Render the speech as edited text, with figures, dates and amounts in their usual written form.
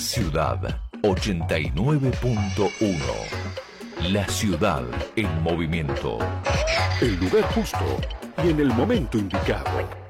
Ciudad 89.1. La ciudad en movimiento. El lugar justo y en el momento indicado.